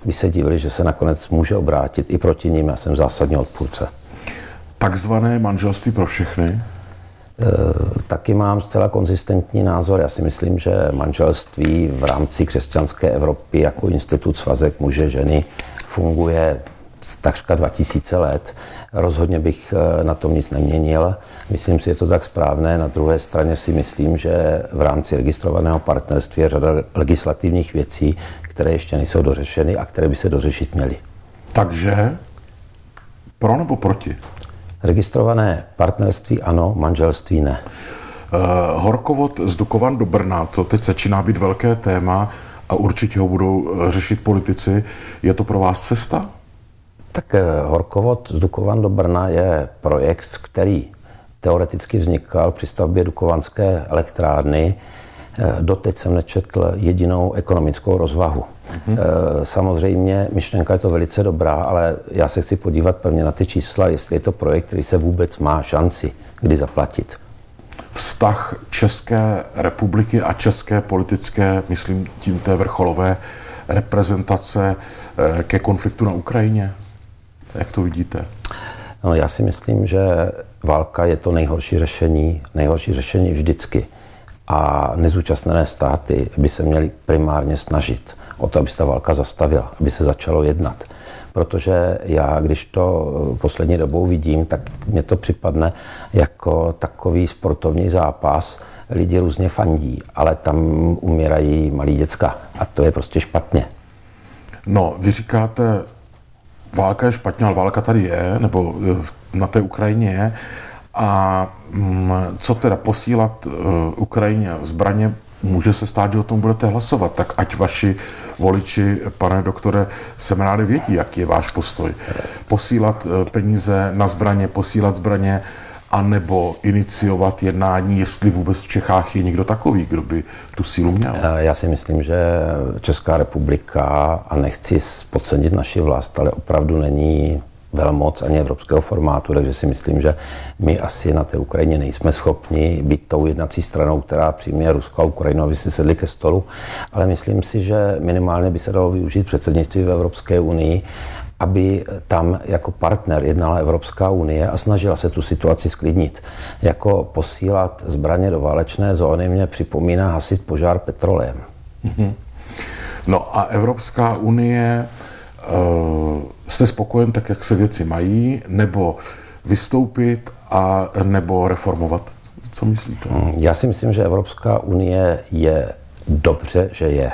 by se divili, že se nakonec může obrátit i proti nim. Já jsem zásadně odpůrce. Takzvané manželství pro všechny? Taky mám zcela konzistentní názor. Já si myslím, že manželství v rámci křesťanské Evropy jako institut svazek muže ženy funguje takřka 2000 let. Rozhodně bych na tom nic neměnil. Myslím si, že je to tak správné. Na druhé straně si myslím, že v rámci registrovaného partnerství je řada legislativních věcí, které ještě nejsou dořešeny a které by se dořešit měly. Takže pro nebo proti? Registrované partnerství ano, manželství ne. Horkovod z Dukovan do Brna, to teď začíná být velké téma a určitě ho budou řešit politici. Je to pro vás cesta? Tak horkovod z Dukovan do Brna je projekt, který teoreticky vznikal při stavbě Dukovanské elektrárny. Doteď jsem nečetl jedinou ekonomickou rozvahu. Samozřejmě myšlenka je to velice dobrá, ale já se chci podívat pevně na ty čísla, jestli je to projekt, který se vůbec má šanci kdy zaplatit. Vztah České republiky a české politické, myslím tím té vrcholové reprezentace ke konfliktu na Ukrajině. Jak to vidíte? No, já si myslím, že válka je to nejhorší řešení vždycky. A nezúčastněné státy by se měly primárně snažit o to, aby se ta válka zastavila, aby se začalo jednat. Protože já, když to poslední dobou vidím, tak mně to připadne jako takový sportovní zápas. Lidi různě fandí, ale tam umírají malí děcka a to je prostě špatně. No, vy říkáte, válka je špatně, ale válka tady je, nebo na té Ukrajině je. A co teda posílat Ukrajině zbraně, může se stát, že o tom budete hlasovat, tak ať vaši voliči, pane doktore Semeráde, vědí, jaký je váš postoj. Posílat peníze na zbraně, posílat zbraně, anebo iniciovat jednání, jestli vůbec v Čechách je někdo takový, kdo by tu sílu měl. Já si myslím, že Česká republika, a nechci podcenit naši vlast, ale opravdu není velmoc ani evropského formátu, takže si myslím, že my asi na té Ukrajině nejsme schopni být tou jednací stranou, která přijme Rusko a Ukrajinu, aby si sedli ke stolu, ale myslím si, že minimálně by se dalo využít předsednictví v Evropské unii, aby tam jako partner jednala Evropská unie a snažila se tu situaci sklidnit. Jako posílat zbraně do válečné zóny mě připomíná hasit požár petrolem. No a Evropská unie, jste spokojen tak, jak se věci mají, nebo vystoupit a nebo reformovat? Co myslíte? Já si myslím, že Evropská unie je dobře, že je.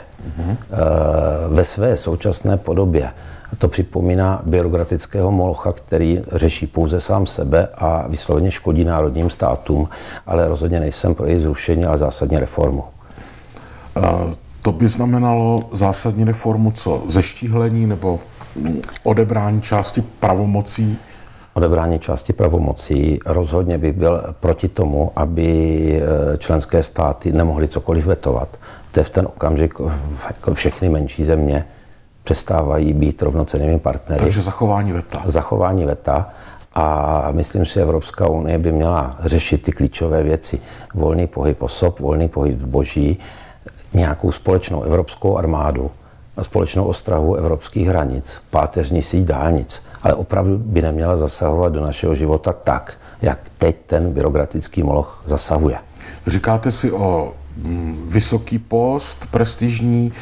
Ve své současné podobě to připomíná byrokratického molocha, který řeší pouze sám sebe a vysloveně škodí národním státům, ale rozhodně nejsem pro její zrušení, ale zásadní reformu. To by znamenalo zásadní reformu co? Zeštíhlení nebo odebrání části pravomocí? Odebrání části pravomocí. Rozhodně bych byl proti tomu, aby členské státy nemohly cokoliv vetovat. To je v ten okamžik jako všechny menší země přestávají být rovnocennými partnery. Takže zachování veta. Zachování veta. A myslím si, že Evropská unie by měla řešit ty klíčové věci. Volný pohyb osob, volný pohyb zboží, nějakou společnou evropskou armádu, společnou ostrahu evropských hranic, páteřní síť dálnic, ale opravdu by neměla zasahovat do našeho života tak, jak teď ten byrokratický moloch zasahuje. Říkáte si o vysoký post, prestižní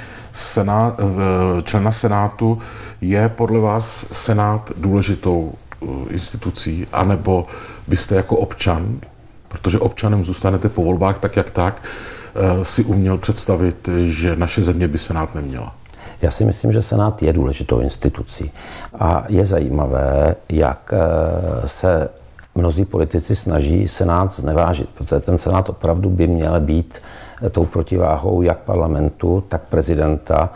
člena Senátu. Je podle vás Senát důležitou institucí, anebo byste jako občan, protože občanem zůstanete po volbách tak, jak tak, si uměl představit, že naše země by Senát neměla? Já si myslím, že Senát je důležitou institucí a je zajímavé, jak se mnozí politici snaží Senát znevážit, protože ten Senát opravdu by měl být tou protiváhou jak parlamentu, tak prezidenta.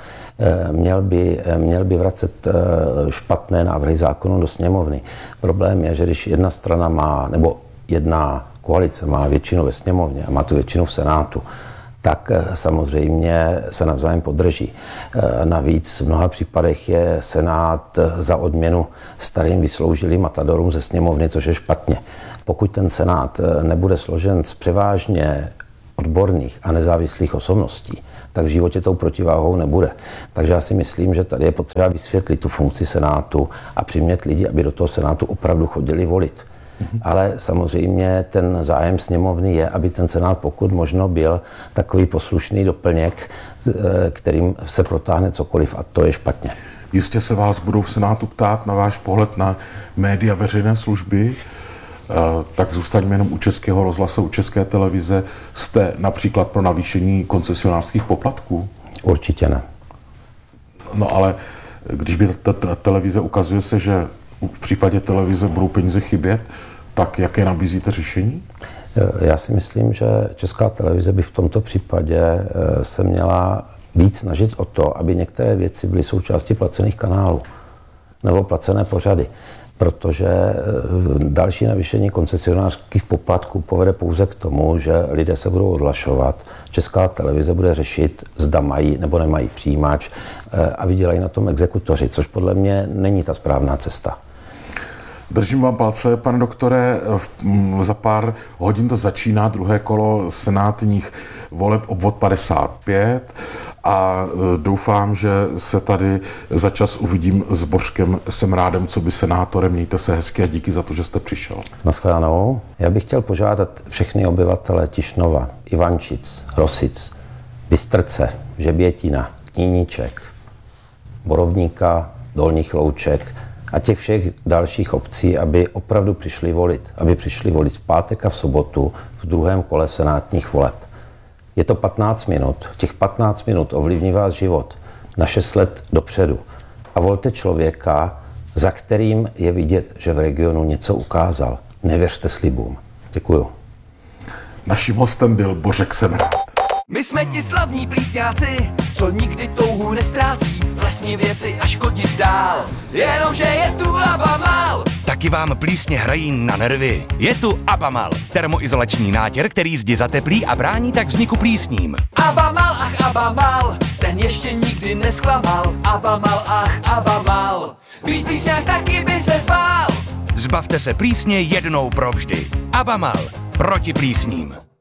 Měl by vracet špatné návrhy zákonů do sněmovny. Problém je, že když jedna strana má, nebo jedna koalice má většinu ve sněmovně a má tu většinu v Senátu, tak samozřejmě se navzájem podrží. Navíc v mnoha případech je Senát za odměnu starým vysloužilým matadorům ze sněmovny, což je špatně. Pokud ten Senát nebude složen z převážně odborných a nezávislých osobností, tak v životě tou protiváhou nebude. Takže já si myslím, že tady je potřeba vysvětlit tu funkci Senátu a přimět lidi, aby do toho Senátu opravdu chodili volit. Ale samozřejmě ten zájem sněmovny je, aby ten Senát pokud možno byl takový poslušný doplněk, kterým se protáhne cokoliv, a to je špatně. Jistě se vás budou v Senátu ptát na váš pohled na média veřejné služby, tak zůstaňme jenom u Českého rozhlasu, u České televize. Jste například pro navýšení koncesionářských poplatků? Určitě ne. No ale když by ta televize ukazuje se, že v případě televize budou peníze chybět, tak jaké nabízíte řešení? Já si myslím, že Česká televize by v tomto případě se měla víc snažit o to, aby některé věci byly součástí placených kanálů nebo placené pořady, protože další navýšení koncesionářských poplatků povede pouze k tomu, že lidé se budou odhlašovat, Česká televize bude řešit, zda mají nebo nemají přijímač a vydělají na tom exekutoři, což podle mě není ta správná cesta. Držím vám palce, pane doktore, za pár hodin to začíná druhé kolo senátních voleb obvod 55 a doufám, že se tady za čas uvidím s Bořkem Semrádem, co by senátorem. Mějte se hezky a díky za to, že jste přišel. Naschledanou. Já bych chtěl požádat všechny obyvatele Tišnova, Ivančic, Rosic, Bystrce, Žebětina, Kníníček, Borovníka, Dolních Louček a těch všech dalších obcí, aby opravdu přišli volit. Aby přišli volit v pátek a v sobotu v druhém kole senátních voleb. Je to 15 minut. Těch 15 minut ovlivní vás život na 6 let dopředu. A volte člověka, za kterým je vidět, že v regionu něco ukázal. Nevěřte slibům. Děkuju. Naším hostem byl Bořek Semrád. My jsme ti slavní plísňáci, co nikdy touhu nestrácí, lesní věci a škodit dál, jenomže je tu Abamal. Taky vám plísně hrají na nervy. Je tu Abamal, termoizolační nátěr, který zdi zateplí a brání tak vzniku plísním. Abamal, ach Abamal, ten ještě nikdy nesklamal. Abamal, ach Abamal, být plísňák taky by se zbál. Zbavte se plísně jednou provždy. Abamal, proti plísním.